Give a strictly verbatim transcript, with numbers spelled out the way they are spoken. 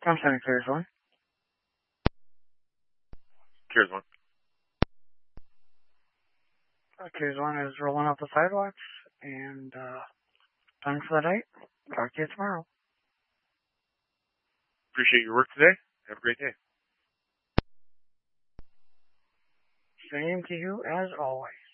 I'm sending Clears one. Clears one. Uh, Clears one is rolling up the sidewalks, and uh, time for the night. Talk to you tomorrow. Appreciate your work today. Have a great day. Same to you as always.